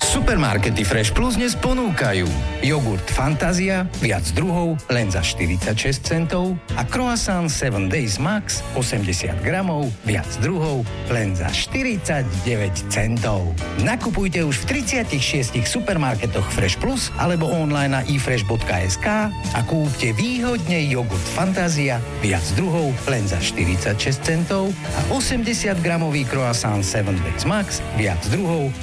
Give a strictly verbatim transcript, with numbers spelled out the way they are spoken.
Supermarkety Fresh Plus dnes ponúkajú jogurt Fantázia, viac druhov, len za štyridsaťšesť centov a croissant seven Days Max, osemdesiat gramov, viac druhov, len za štyridsaťdeväť centov. Nakupujte už v tridsiatich šiestich supermarketoch Fresh Plus alebo online na ifresh bodka es ká a kúpte výhodne jogurt Fantázia, viac druhov, len za štyridsaťšesť centov a osemdesiat gramový croissant seven Days Max, viac druhov,